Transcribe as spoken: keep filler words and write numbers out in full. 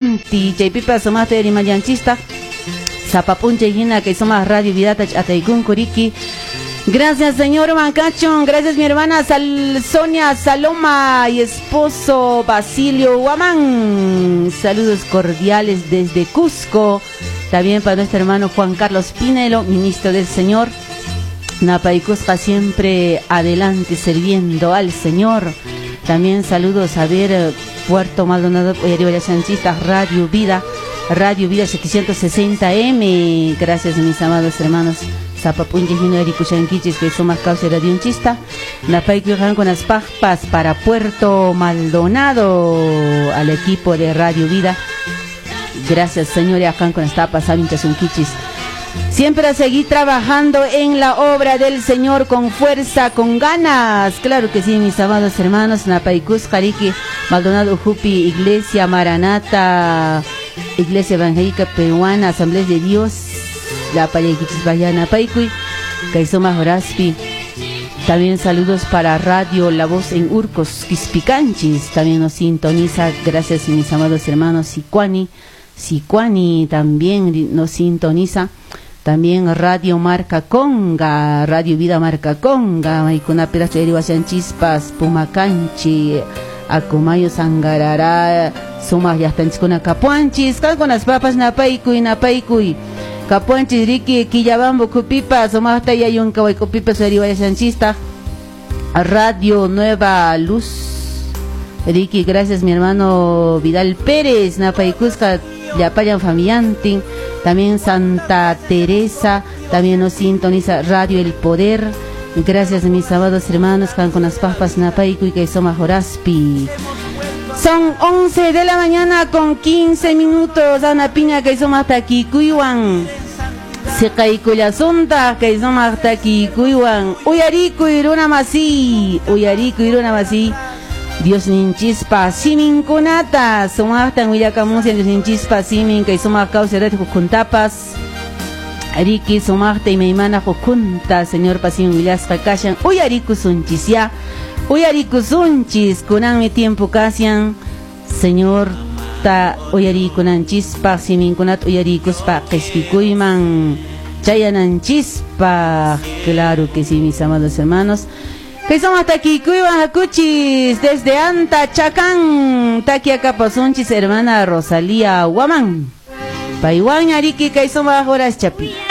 Inti, Chaypipa somos de Rimayanchista, Zapapunche Hina, que somos Radio Vidata, Ataikun Kuriki. Gracias, señor Mancachón. Gracias, mi hermana Sal Sonia Saloma y esposo Basilio Guamán. Saludos cordiales desde Cusco. También para nuestro hermano Juan Carlos Pinelo, ministro del Señor. Napaicusca siempre adelante sirviendo al Señor. También saludos a ver Puerto Maldonado, Chanchista, Radio Vida, Radio Vida setecientos sesenta eme. Gracias, mis amados hermanos. Zapapunche Hino Erikuchanquichis, que son más causa de Radio Unchista. Napaicujan con las papas para Puerto Maldonado, al equipo de Radio Vida. Gracias, señores, acá con las tapas, Sabinchasunquichis. Siempre a seguir trabajando en la obra del Señor con fuerza, con ganas. Claro que sí, mis amados hermanos. Napaicus, Jariki, Maldonado, Jupi, Iglesia Maranata, Iglesia Evangélica Peruana, Asamblea de Dios, la Payaquichis Bayana Paicui, Kaisoma Horaspi. También saludos para Radio La Voz en Urcos, Quispicanchis. También nos sintoniza, gracias, mis amados hermanos. Sicuani, Sicuani también nos sintoniza. También Radio Marca Conga, Radio Vida Marca Conga, Maicuna Pedazo de Erihuachan Chispas, Pumacanchi, Acumayo Sangarara, Sumas Yastanchicuna Capuanchis, con las papas Napaicui, Napaicui, Capuanchis, Ricky, Quillabambo, Cupipa, Sumas Tayayunca, Cupipa, Erihuachan Chista, Radio Nueva Luz, Ricky, gracias, mi hermano Vidal Pérez, Napaicusca, Yapayan Famiantin. También Santa Teresa, también nos sintoniza Radio El Poder. Gracias, mis amados hermanos, can con las papas Napaicu y que somos Joraspi. Son once de la mañana con quince minutos. Ana Piña, que somos hasta aquí, Cuiwan. Se caícuya sonda, que somos hasta aquí, Cuiwan. Uyarico iruna masí, Uyarico iruna masí. Dios ninchispa simin kunata somos tan huillacamus Dios ninchispa simin que somos causa de juntapas ariki somos y meimana junta señor pasin huillasca kashan uyariku sunchisia uyariku sunchis kunan mi tiempo kasian señor ta uyariku nanchispa simin kunat uyarikuspa qespikuyman chayananchispa. Claro que sí, mis amados hermanos. Que somos hasta aquí, Cuiban Hacuchis, desde Anta, Chacán, Taquiaca Pasunchis, hermana Rosalía Guamán. Paiwan Ariki, que somos ahora Chapi.